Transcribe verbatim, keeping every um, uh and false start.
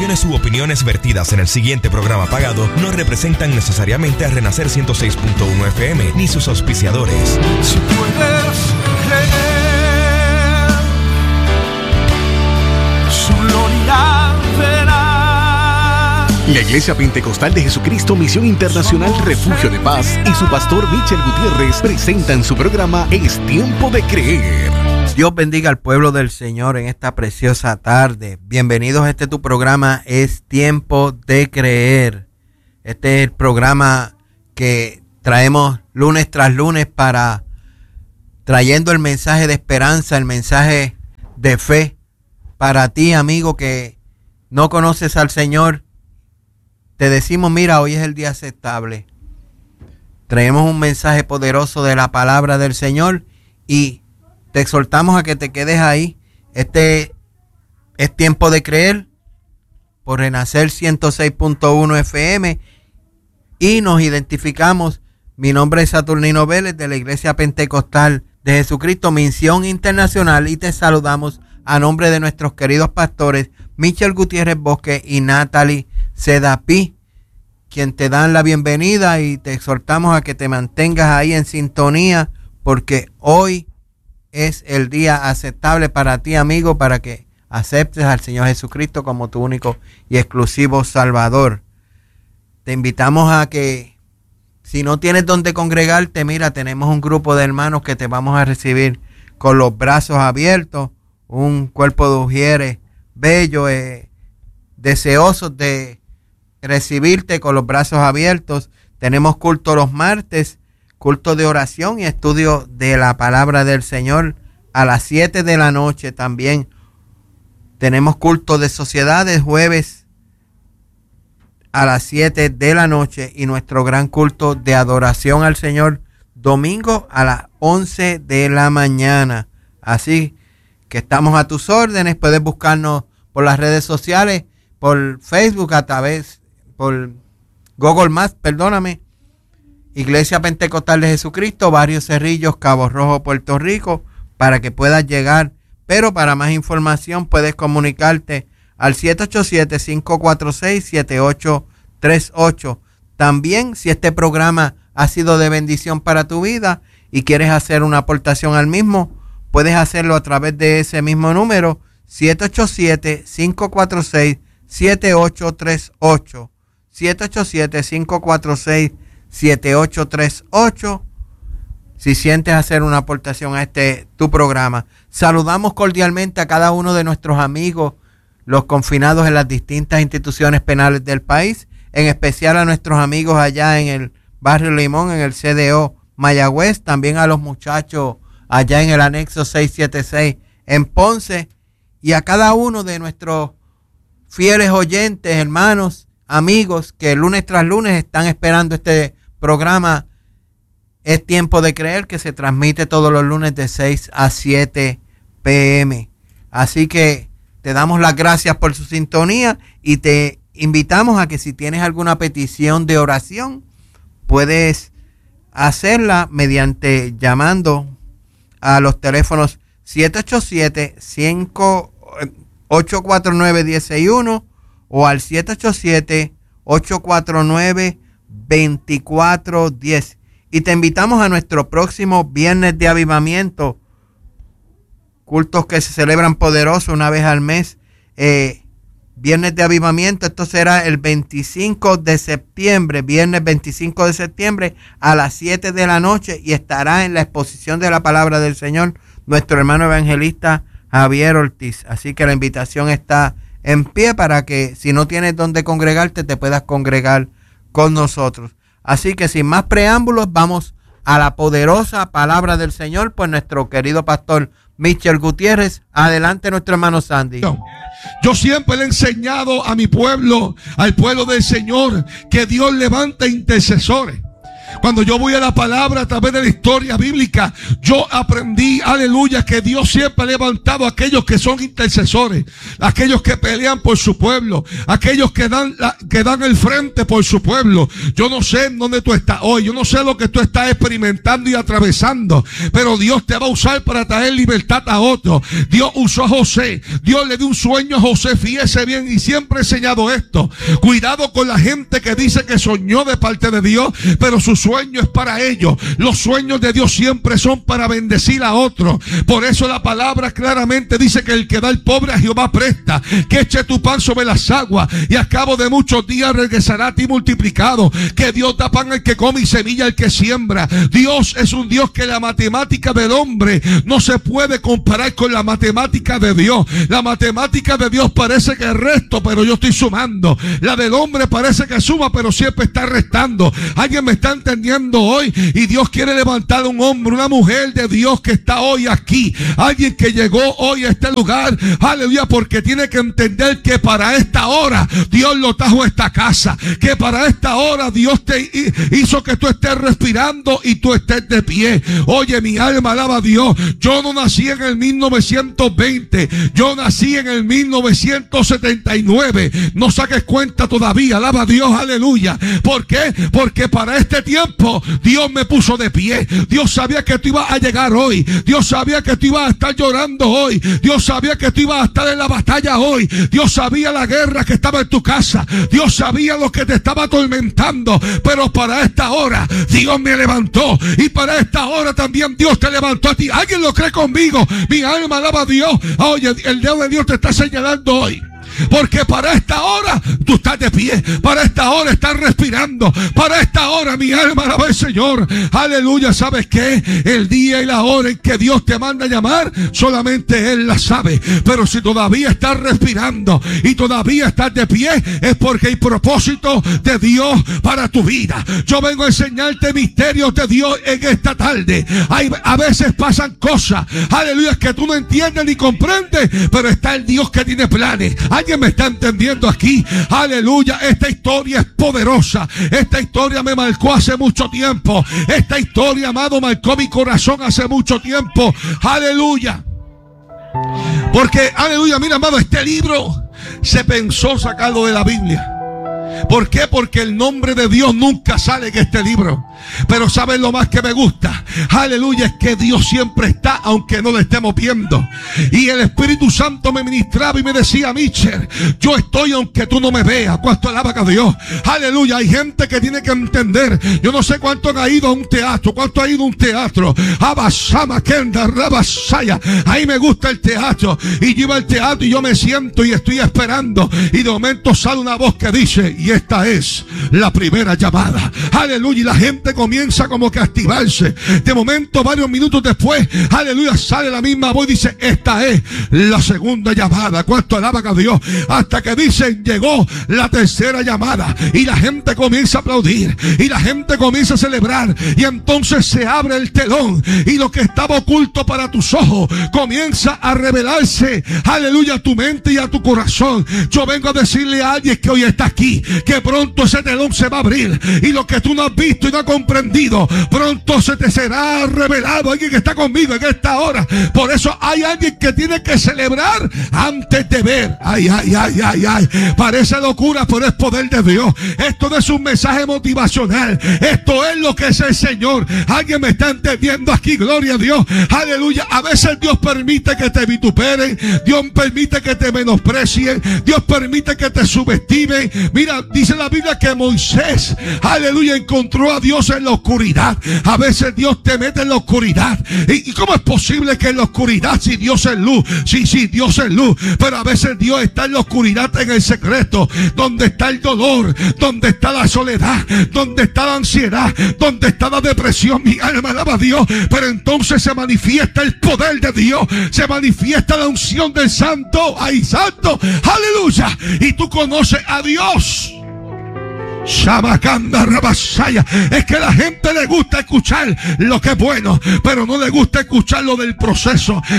declaraciones u opiniones vertidas en el siguiente programa pagado no representan necesariamente a Renacer ciento seis punto uno F M ni sus auspiciadores. Si puedes creer, su gloria verás. La Iglesia Pentecostal de Jesucristo Misión Internacional Refugio de Paz y su pastor Michel Gutiérrez presentan su programa Es Tiempo de Creer. Dios bendiga al pueblo del Señor en esta preciosa tarde. Bienvenidos a este tu programa Es Tiempo de Creer. Este es el programa que traemos lunes tras lunes para trayendo el mensaje de esperanza, el mensaje de fe para ti, amigo, que no conoces al Señor. Te decimos, mira, hoy es el día aceptable. Traemos un mensaje poderoso de la palabra del Señor y te exhortamos a que te quedes ahí. Este es Tiempo de Creer por Renacer ciento seis punto uno F M y nos identificamos. Mi nombre es Saturnino Vélez de la Iglesia Pentecostal de Jesucristo Misión Internacional y te saludamos a nombre de nuestros queridos pastores Michel Gutiérrez Bosque y Natalie Sedapí, quien te dan la bienvenida y te exhortamos a que te mantengas ahí en sintonía porque hoy es el día aceptable para ti, amigo, para que aceptes al Señor Jesucristo como tu único y exclusivo Salvador. Te invitamos a que, si no tienes donde congregarte, mira, tenemos un grupo de hermanos que te vamos a recibir con los brazos abiertos, un cuerpo de ujieres bello, eh, deseosos de recibirte con los brazos abiertos. Tenemos culto los martes, culto de oración y estudio de la palabra del Señor a las siete de la noche. También tenemos culto de sociedades jueves a las siete de la noche y nuestro gran culto de adoración al Señor domingo a las once de la mañana. Así que estamos a tus órdenes. Puedes buscarnos por las redes sociales, por Facebook, a través, por Google Maps, perdóname. Iglesia Pentecostal de Jesucristo, Barrio Cerrillos, Cabo Rojo, Puerto Rico, para que puedas llegar. Pero para más información puedes comunicarte al siete ocho siete, cinco cuatro seis, siete ocho tres ocho. También, si este programa ha sido de bendición para tu vida y quieres hacer una aportación al mismo, puedes hacerlo a través de ese mismo número, siete ocho siete, cinco cuatro seis, siete ocho tres ocho. siete ocho siete, cinco cuatro seis, siete ocho tres ocho. Si sientes hacer una aportación a este tu programa. Saludamos cordialmente a cada uno de nuestros amigos, los confinados en las distintas instituciones penales del país, en especial a nuestros amigos allá en el barrio Limón, en el C D O Mayagüez, también a los muchachos allá en el anexo seiscientos setenta y seis en Ponce, y a cada uno de nuestros fieles oyentes, hermanos, amigos, que lunes tras lunes están esperando este programa Es Tiempo de Creer, que se transmite todos los lunes de seis a siete p m Así que te damos las gracias por su sintonía y te invitamos a que si tienes alguna petición de oración, puedes hacerla mediante llamando a los teléfonos siete ocho siete, ocho cuatro nueve, uno cero uno o al siete ocho siete, ocho cuatro nueve, dos cuatro uno cero. Y te invitamos a nuestro próximo Viernes de Avivamiento, cultos que se celebran poderoso una vez al mes. Eh, Viernes de Avivamiento, esto será el veinticinco de septiembre, viernes veinticinco de septiembre a las siete de la noche, y estará en la exposición de la palabra del Señor nuestro hermano evangelista Javier Ortiz. Así que la invitación está en pie para que, si no tienes donde congregarte, te puedas congregar con nosotros. Así que sin más preámbulos, vamos a la poderosa palabra del Señor por nuestro querido pastor Michel Gutiérrez. Adelante, nuestro hermano Sandy. Yo siempre le he enseñado a mi pueblo, al pueblo del Señor, que Dios levanta intercesores. Cuando yo voy a la palabra a través de la historia bíblica, yo aprendí, aleluya, que Dios siempre ha levantado a aquellos que son intercesores, aquellos que pelean por su pueblo, aquellos que dan, la, que dan el frente por su pueblo. Yo no sé en dónde tú estás hoy, yo no sé lo que tú estás experimentando y atravesando, pero Dios te va a usar para traer libertad a otros. Dios usó a José, Dios le dio un sueño a José, fíjese bien, y siempre he enseñado esto. Cuidado con la gente que dice que soñó de parte de Dios, pero su sueño es para ellos. Los sueños de Dios siempre son para bendecir a otros. Por eso la palabra claramente dice que el que da al pobre a Jehová presta, que eche tu pan sobre las aguas y a cabo de muchos días regresará a ti multiplicado. Que Dios da pan al que come y semilla al que siembra. Dios es un Dios que la matemática del hombre no se puede comparar con la matemática de Dios. La matemática de Dios parece que resto, pero yo estoy sumando. La del hombre parece que suma, pero siempre está restando. Alguien me está entendiendo hoy, y Dios quiere levantar un hombre, una mujer de Dios que está hoy aquí, alguien que llegó hoy a este lugar, aleluya, porque tiene que entender que para esta hora Dios lo trajo a esta casa, que para esta hora Dios te hizo que tú estés respirando y tú estés de pie. Oye, mi alma alaba a Dios. Yo no nací en el mil novecientos veinte, yo nací en el mil novecientos setenta y nueve. No saques cuenta todavía, alaba a Dios, aleluya. ¿Por qué? Porque para este tiempo Dios me puso de pie. Dios sabía que tú ibas a llegar hoy. Dios sabía que tú ibas a estar llorando hoy. Dios sabía que tú ibas a estar en la batalla hoy. Dios sabía la guerra que estaba en tu casa. Dios sabía lo que te estaba atormentando. Pero para esta hora Dios me levantó, y para esta hora también Dios te levantó a ti. ¿Alguien lo cree conmigo? Mi alma alaba a Dios. Oye, el dedo de Dios te está señalando hoy. Porque para esta hora tú estás de pie, para esta hora estás respirando, para esta hora mi alma alaba al Señor, aleluya. ¿Sabes qué? El día y la hora en que Dios te manda a llamar, solamente Él la sabe. Pero si todavía estás respirando y todavía estás de pie, es porque hay propósito de Dios para tu vida. Yo vengo a enseñarte misterios de Dios en esta tarde. Hay, a veces pasan cosas, aleluya, que tú no entiendes ni comprendes, pero está el Dios que tiene planes. ¿Alguien me está entendiendo aquí? Aleluya. Esta historia es poderosa. Esta historia me marcó hace mucho tiempo. Esta historia, amado, marcó mi corazón hace mucho tiempo. Aleluya. Porque, aleluya, mira, amado, este libro se pensó sacarlo de la Biblia. ¿Por qué? Porque el nombre de Dios nunca sale en este libro. Pero ¿saben lo más que me gusta? Aleluya, es que Dios siempre está, aunque no lo estemos viendo. Y el Espíritu Santo me ministraba y me decía: Michel, yo estoy aunque tú no me veas. ¿Cuánto alaba a Dios? Aleluya. Hay gente que tiene que entender. Yo no sé cuánto han ido a un teatro, cuánto ha ido a un teatro. Abasama, Kenda, Rabasaya. Ahí me gusta el teatro. Y yo iba al teatro y yo me siento y estoy esperando. Y de momento sale una voz que dice: y esta es la primera llamada. Aleluya. Y la gente comienza como que a activarse. De momento, varios minutos después, aleluya, sale la misma voz y dice: esta es la segunda llamada. ¿Cuánto alaban a Dios? Hasta que dicen: llegó la tercera llamada. Y la gente comienza a aplaudir. Y la gente comienza a celebrar. Y entonces se abre el telón. Y lo que estaba oculto para tus ojos comienza a revelarse. Aleluya, a tu mente y a tu corazón. Yo vengo a decirle a alguien que hoy está aquí, que pronto ese telón se va a abrir. Y lo que tú no has visto y no has comprendido, pronto se te será revelado. Alguien que está conmigo en esta hora. Por eso hay alguien que tiene que celebrar antes de ver. Ay, ay, ay, ay, ay. Parece locura, pero es poder de Dios. Esto no es un mensaje motivacional. Esto es lo que es el Señor. Alguien me está entendiendo aquí. Gloria a Dios. Aleluya. A veces Dios permite que te vituperen. Dios permite que te menosprecien. Dios permite que te subestimen. Mira, dice la Biblia que Moisés, aleluya, encontró a Dios en la oscuridad. A veces Dios te mete en la oscuridad. ¿Y, y cómo es posible que en la oscuridad, si Dios es luz? Sí, sí, Dios es luz. Pero a veces Dios está en la oscuridad, en el secreto, donde está el dolor, donde está la soledad, donde está la ansiedad, donde está la depresión. Mi alma alaba a Dios. Pero entonces se manifiesta el poder de Dios. Se manifiesta la unción del Santo. ¡Ay, Santo! ¡Aleluya! Y tú conoces a Dios. Shabakanda Rabasaya. Es que a la gente le gusta escuchar lo que es bueno, pero no le gusta escuchar lo del proceso.